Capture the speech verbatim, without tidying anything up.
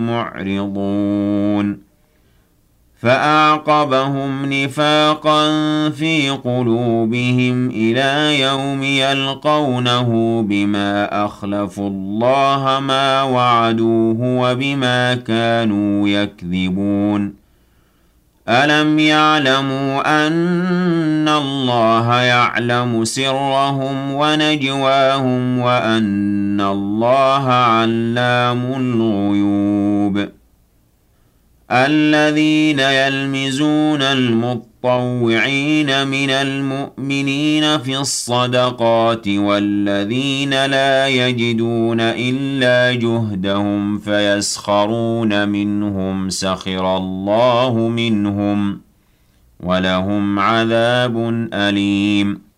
معرضون فأعقبهم نفاقا في قلوبهم إلى يوم يلقونه بما أخلفوا الله ما وعدوه وبما كانوا يكذبون ألم يعلموا أن الله يعلم سرهم ونجواهم وأن الله علام الغيوب الذين يلمزون المطوعين من المؤمنين في الصدقات والذين لا يجدون إلا جهدهم فيسخرون منهم سخر الله منهم ولهم عذاب أليم